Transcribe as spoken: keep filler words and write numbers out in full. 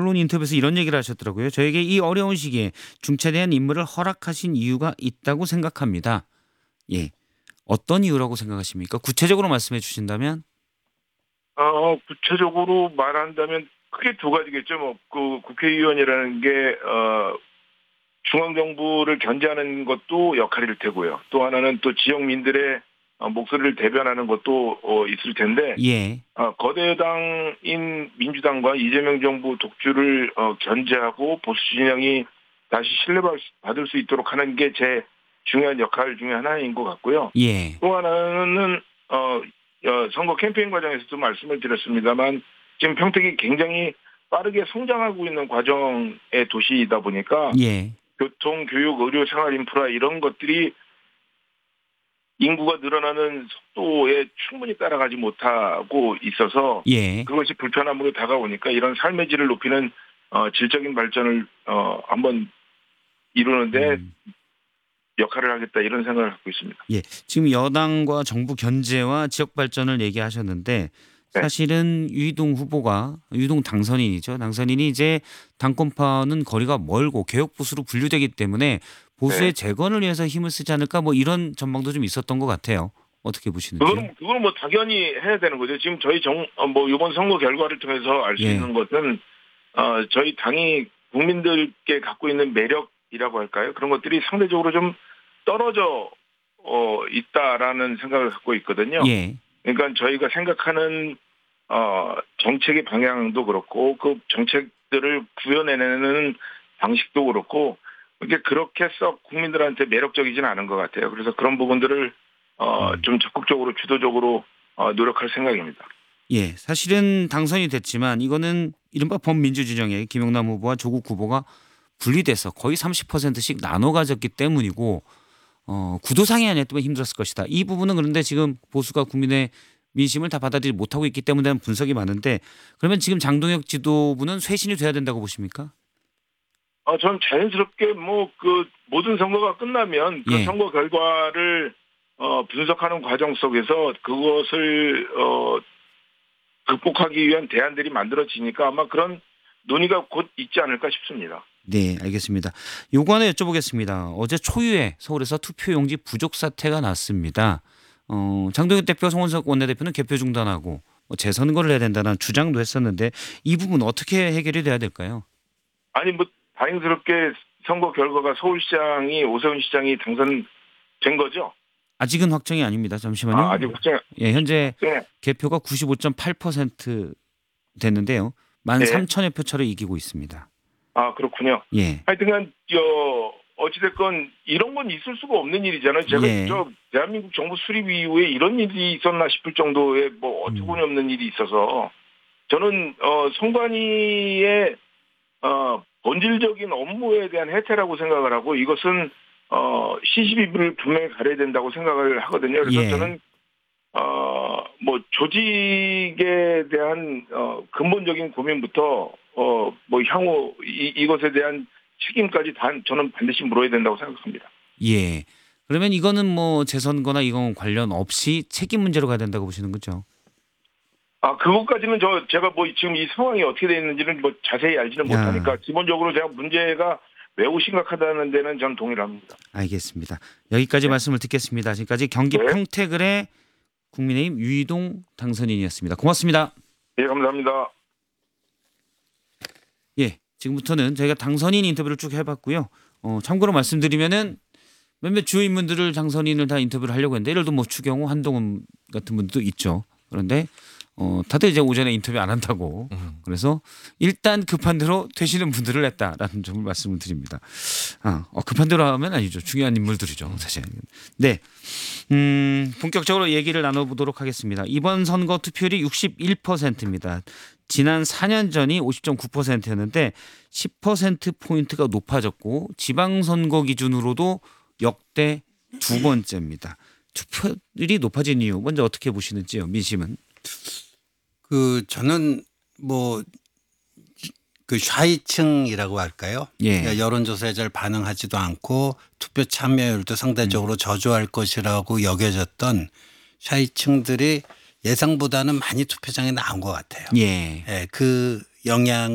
언론 인터뷰에서 이런 얘기를 하셨더라고요. 저에게 이 어려운 시기에 중차대한 임무를 허락하신 이유가 있다고 생각합니다. 예, 어떤 이유라고 생각하십니까? 구체적으로 말씀해 주신다면? 어, 구체적으로 말한다면 크게 두 가지겠죠. 뭐, 그 국회의원이라는 게, 어, 중앙정부를 견제하는 것도 역할일 테고요. 또 하나는 또 지역민들의 어, 목소리를 대변하는 것도 어, 있을 텐데, 예, 어, 거대당인 민주당과 이재명 정부 독주를 어, 견제하고 보수 진영이 다시 신뢰받을 수 있도록 하는 게 제 중요한 역할 중에 하나인 것 같고요. 예, 또 하나는 어, 어, 선거 캠페인 과정에서도 말씀을 드렸습니다만 지금 평택이 굉장히 빠르게 성장하고 있는 과정의 도시이다 보니까 예, 교통, 교육, 의료, 생활 인프라 이런 것들이 인구가 늘어나는 속도에 충분히 따라가지 못하고 있어서 예. 그것이 불편함으로 다가오니까 이런 삶의 질을 높이는 어, 질적인 발전을 어, 한번 이루는데 음. 역할을 하겠다 이런 생각을 갖고 있습니다. 예, 지금 여당과 정부 견제와 지역 발전을 얘기하셨는데 네. 사실은 유이동 후보가 유이동 당선인이죠. 당선인이 이제 당권파는 거리가 멀고 개혁 보수로 분류되기 때문에 보수의 네. 재건을 위해서 힘을 쓰지 않을까 뭐 이런 전망도 좀 있었던 것 같아요. 어떻게 보시는지요? 그거는 그거는 뭐 당연히 해야 되는 거죠. 지금 저희 정 뭐 이번 선거 결과를 통해서 알 수 예, 있는 것은 어, 저희 당이 국민들께 갖고 있는 매력이라고 할까요? 그런 것들이 상대적으로 좀 떨어져 어, 있다라는 생각을 갖고 있거든요. 예, 그러니까 저희가 생각하는 어, 정책의 방향도 그렇고 그 정책들을 구현해내는 방식도 그렇고 이게 그렇게 썩 국민들한테 매력적이지는 않은 것 같아요. 그래서 그런 부분들을 어, 음. 좀 적극적으로 주도적으로 어, 노력할 생각입니다. 예, 사실은 당선이 됐지만 이거는 이른바 범민주진영의 김영남 후보와 조국 후보가 분리돼서 거의 삼십 퍼센트씩 나눠 가졌기 때문이고 어, 구도상이 아니었다면 힘들었을 것이다. 이 부분은 그런데 지금 보수가 국민의 민심을 다 받아들이지 못하고 있기 때문에 대한 분석이 많은데 그러면 지금 장동혁 지도부는 쇄신이 돼야 된다고 보십니까? 어, 저는 자연스럽게 뭐 그 모든 선거가 끝나면 그 예. 선거 결과를 어, 분석하는 과정 속에서 그것을 어, 극복하기 위한 대안들이 만들어지니까 아마 그런 논의가 곧 있지 않을까 싶습니다. 네, 알겠습니다. 요거 하나 여쭤보겠습니다. 어제 초유에 서울에서 투표용지 부족 사태가 났습니다. 어, 장동혁 대표, 송원석 원내대표는 개표 중단하고 뭐 재선거를 해야 된다는 주장도 했었는데 이 부분 어떻게 해결이 돼야 될까요? 아니 뭐 다행스럽게 선거 결과가 서울시장이 오세훈 시장이 당선된 거죠? 아직은 확정이 아닙니다. 잠시만요. 아, 아직 확정. 예, 현재 네. 개표가 구십오 점 팔 퍼센트 됐는데요. 만 네. 삼천여 표 차로 이기고 있습니다. 아 그렇군요. 예. 하여튼간 저 어찌됐건 이런 건 있을 수가 없는 일이잖아요. 제가 예. 저 대한민국 정부 수립 이후에 이런 일이 있었나 싶을 정도의 뭐 어처구니 없는 일이 있어서 저는 어 선관위의 어 본질적인 업무에 대한 해태라고 생각을 하고 이것은 어 시시비비를 분명히 가려야 된다고 생각을 하거든요. 그래서 예. 저는 어 뭐 조직에 대한 어 근본적인 고민부터 어 뭐 향후 이 이것에 대한 책임까지 다 저는 반드시 물어야 된다고 생각합니다. 예. 그러면 이거는 뭐 재선거나 이건 관련 없이 책임 문제로 가야 된다고 보시는 거죠? 아 그것까지는 저 제가 뭐 지금 이 상황이 어떻게 되어 있는지는 뭐 자세히 알지는 야. 못하니까 기본적으로 제가 문제가 매우 심각하다는 데는 저는 동의를 합니다. 알겠습니다. 여기까지 네. 말씀을 듣겠습니다. 지금까지 경기 네. 평택을의 국민의힘 유이동 당선인이었습니다. 고맙습니다. 예, 감사합니다. 예, 지금부터는 저희가 당선인 인터뷰를 쭉 해봤고요. 어, 참고로 말씀드리면은 몇몇 주요 인물들을 당선인을 다 인터뷰를 하려고 했는데 예를 들어 뭐 추경호, 한동훈 같은 분들도 있죠. 그런데 어, 다들 이제 오전에 인터뷰 안 한다고 그래서 일단 급한 대로 되시는 분들을 했다라는 점을 말씀을 드립니다. 아, 어, 급한 대로 하면 아니죠. 중요한 인물들이죠, 사실. 네, 음, 본격적으로 얘기를 나눠보도록 하겠습니다. 이번 선거 투표율이 육십일 퍼센트입니다. 지난 사 년 전이 오십 점 구 퍼센트였는데 십 퍼센트 포인트가 높아졌고 지방선거 기준으로도 역대 두 번째입니다. 투표율이 높아진 이유 먼저 어떻게 보시는지요, 민심은? 그 저는 뭐 그 좌이층이라고 할까요? 예. 그러니까 여론조사에 잘 반응하지도 않고 투표 참여율도 상대적으로 음. 저조할 것이라고 여겨졌던 좌이층들이 예상보다는 많이 투표장에 나온 것 같아요. 예. 예, 그 영향